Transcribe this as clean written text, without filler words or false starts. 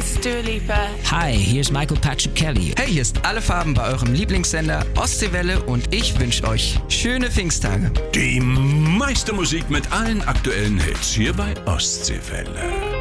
ist Dua Lipa. Hi, hier ist Michael Patrick Kelly. Hey, hier ist Alle Farben bei eurem Lieblingssender Ostseewelle und ich wünsche euch schöne Pfingsttage. Die meiste Musik mit allen aktuellen Hits hier bei Ostseewelle.